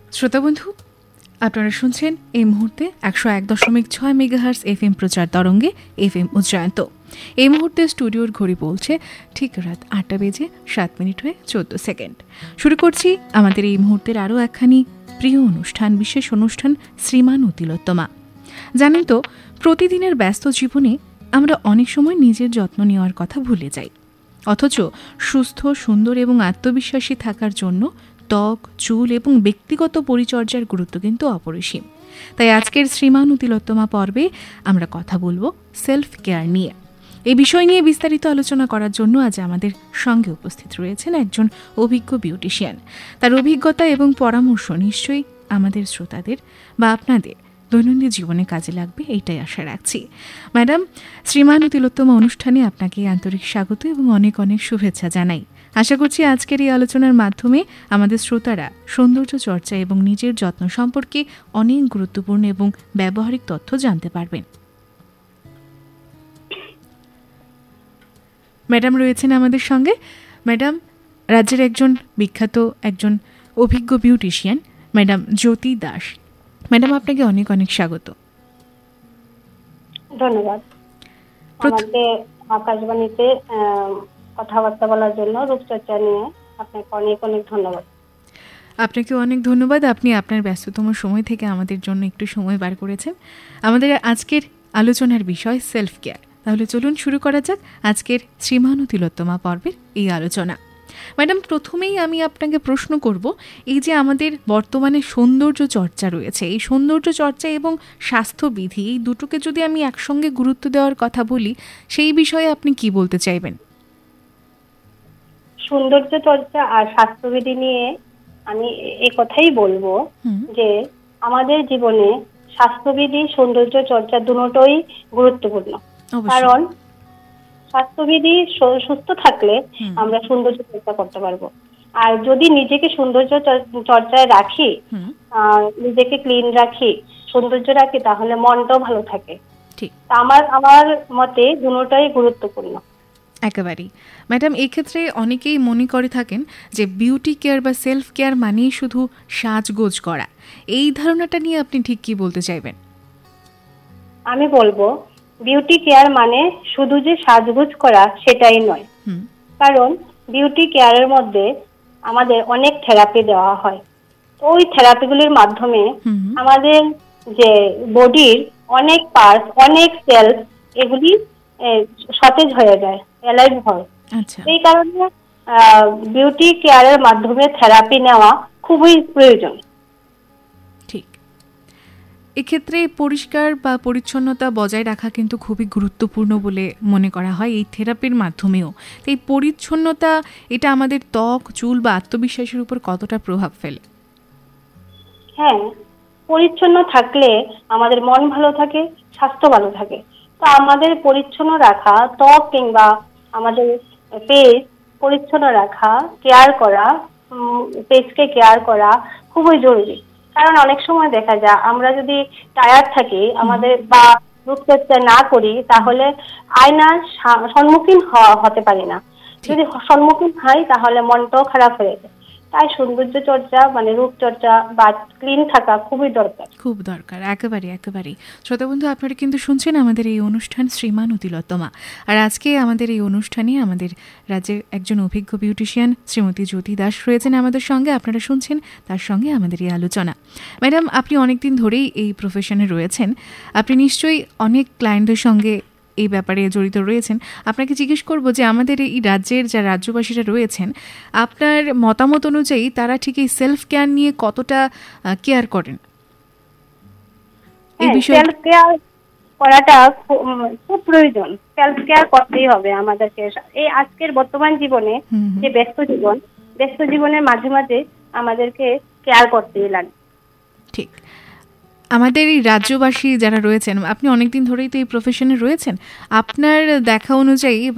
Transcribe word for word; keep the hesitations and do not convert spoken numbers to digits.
শ্রোতা বন্ধু, আপনারা শুনছেন এই মুহূর্তে একশো এক দশমিক ছয় মেগাহার্টজ এফ এম প্রচার তরঙ্গে এফ এম উজ্জয়ন্ত। এই মুহূর্তে স্টুডিওর ঘড়ি বলছে ঠিক রাত আটটা বেজে সাত মিনিট হয়ে চোদ্দ সেকেন্ড। শুরু করছি আমাদের এই মুহূর্তের আরও একখানি প্রিয় অনুষ্ঠান, বিশেষ অনুষ্ঠান শ্রীমান ও তিলোত্তমা। জানেন তো, প্রতিদিনের ব্যস্ত জীবনে আমরা অনেক সময় নিজের যত্ন নেওয়ার কথা ভুলে যাই, অথচ সুস্থ, সুন্দর এবং আত্মবিশ্বাসী থাকার জন্য ত্বক, চুল এবং ব্যক্তিগত পরিচর্যার গুরুত্ব কিন্তু অপরিসীম। তাই আজকের শ্রীমান ও তিলোত্তমা পর্বে আমরা কথা বলবো সেলফ কেয়ার নিয়ে। এই বিষয় নিয়ে বিস্তারিত আলোচনা করার জন্য আজ আমাদের সঙ্গে উপস্থিত রয়েছেন একজন অভিজ্ঞ বিউটিশিয়ান। তার অভিজ্ঞতা এবং পরামর্শ নিশ্চয়ই আমাদের শ্রোতাদের বা আপনাদের দৈনন্দিন জীবনে কাজে লাগবে, এইটাই আশা রাখছি। ম্যাডাম, শ্রীমান ও তিলোত্তমা অনুষ্ঠানে আপনাকে আন্তরিক স্বাগত এবং অনেক অনেক শুভেচ্ছা জানাই। আশা করছি আজকের এই আলোচনার মাধ্যমে আমাদের শ্রোতারা সৌন্দর্য চর্চা এবং নিজের যত্ন সম্পর্কে অনেক গুরুত্বপূর্ণ এবং ব্যবহারিক তথ্য জানতে পারবেন। ম্যাডাম রয়েছেন আমাদের সঙ্গে। ম্যাডাম রাজ্যের একজন বিখ্যাত একজন অভিজ্ঞ বিউটিশিয়ান, ম্যাডাম জ্যোতি দাস। ম্যাডাম, আপনাকে অনেক অনেক স্বাগত। ধন্যবাদ আমাকে আকাশবাণীতে কথাবার্তা বলার জন্য, রূপচর্চা নিয়ে আপনাকে অনেক অনেক ধন্যবাদ। আপনাকে অনেক ধন্যবাদ, আপনি আপনার ব্যস্ততম সময় থেকে আমাদের জন্য একটু সময় বার করেছেন। আমাদের আজকের আলোচনার বিষয় সেলফ কেয়ার। তাহলে চলুন শুরু করা যাক আজকের শ্রীমান ও তিলোত্তমা পর্বের এই আলোচনা। ম্যাডাম, প্রথমেই আমি আপনাকে প্রশ্ন করব, এই যে আমাদের বর্তমানে সৌন্দর্য চর্চা রয়েছে, এই সৌন্দর্য চর্চা এবং স্বাস্থ্যবিধি, এই দুটোকে যদি আমি একসঙ্গে গুরুত্ব দেওয়ার কথা বলি, সেই বিষয়ে আপনি কি বলতে চাইবেন? সৌন্দর্য চর্চা আর স্বাস্থ্যবিধি নিয়ে আমি এই কথাই বলবো যে আমাদের জীবনে স্বাস্থ্যবিধি, সৌন্দর্য চর্চা দুটোই গুরুত্বপূর্ণ। কারণ স্বাস্থ্যবিধি সুস্থ থাকলে আমরা সৌন্দর্য চর্চা করতে পারবো। আর যদি নিজেকে সৌন্দর্য চর্চায় রাখি, নিজেকে ক্লিন রাখি, সৌন্দর্য রাখি, তাহলে মনটাও ভালো থাকে। আমার আমার মতে দুটোই গুরুত্বপূর্ণ। একেবারেই। ম্যাডাম, এক্ষেত্রে অনেকেই মনে করে থাকেন যে বিউটি কেয়ার বা সেলফ কেয়ার মানেই শুধু সাজগোজ করা। এই ধারণাটা নিয়ে আপনি ঠিক কি বলতে চাইবেন? আমি বলবো বিউটি কেয়ার মানে শুধু যে সাজগোজ করা সেটাই নয়। কারণ বিউটি কেয়ারের মধ্যে আমাদের অনেক থেরাপি দেওয়া হয়। ওই থেরাপিগুলির মাধ্যমে আমাদের যে বডির অনেক পার্টস, অনেক সেলস, এগুলি সতেজ হয়ে যায়, অ্যালাইভ হয়। এই কারণে বিউটি কেয়ারের মাধ্যমে থেরাপি নেওয়া খুবই প্রয়োজন। ঠিক। এক্ষেত্রে পরিষ্কার বা পরিচ্ছন্নতা বজায় রাখা কিন্তু খুবই গুরুত্বপূর্ণ বলে মনে করা হয় এই থেরাপির মাধ্যমেও। তো এই পরিচ্ছন্নতা, এটা আমাদের ত্বক, চুল বা আত্মবিশ্বাসের উপর কতটা প্রভাব ফেলে? হ্যাঁ, পরিচ্ছন্ন থাকলে আমাদের মন ভালো থাকে, স্বাস্থ্য ভালো থাকে। তো আমাদের পরিচ্ছন্ন রাখা, ত্বক কিংবা আমাদের পেজ পরিচ্ছন্ন রাখা, কেয়ার করা, পেজকে কেয়ার করা খুবই জরুরি। কারণ অনেক সময় দেখা যায় আমরা যদি টায়ার্ড থাকি আমাদের বা রূপচর্চা না করি, তাহলে আয়নার সম্মুখীন হতে পারি না। যদি সম্মুখীন হয় তাহলে মনটাও খারাপ হয়ে যায়। তাই সৌন্দর্য চর্চা মানে রূপচর্চা বা ক্লিন থাকা খুবই দরকার, খুব দরকার। একেবারে একেবারেই। শ্রোতা বন্ধু, আপনারা কিন্তু শুনছেন আমাদের এই অনুষ্ঠান শ্রীমান ও তিলোত্তমা। আর আজকে আমাদের এই অনুষ্ঠানে আমাদের রাজ্যের একজন অভিজ্ঞ বিউটিশিয়ান শ্রীমতী জ্যোতি দাস রয়েছেন আমাদের সঙ্গে। আপনারা শুনছেন তার সঙ্গে আমাদের এই আলোচনা। ম্যাডাম, আপনি অনেকদিন ধরেই এই প্রফেশনে রয়েছেন, আপনি নিশ্চয়ই অনেক ক্লায়েন্টদের সঙ্গে এই ব্যাপারে জড়িত রয়েছেন। আপনাকে জিজ্ঞেস করব যে আমাদের এই রাজ্যের যা রাজ্যবাসীরা রয়েছেন, আপনার মতামত অনুযায়ী তারা ঠিক এই সেলফ কেয়ার নিয়ে কতটা কেয়ার করেন? এই বিষয়ে সেলফ কেয়ার করাটা খুব প্রয়োজন। সেলফ কেয়ার করতেই হবে আমাদেরকে। এই আজকের বর্তমান জীবনে যে ব্যস্ত জীবন, ব্যস্ত জীবনের মাঝে মাঝে আমাদেরকে কেয়ার করতেই লাগে। ঠিক। আমাদের এই রাজ্যবাসী যারা রয়েছেন, আপনি অনেকদিন ধরেই তো এই প্রফেশনে রয়েছেন, আপনার দেখা অনুযায়ী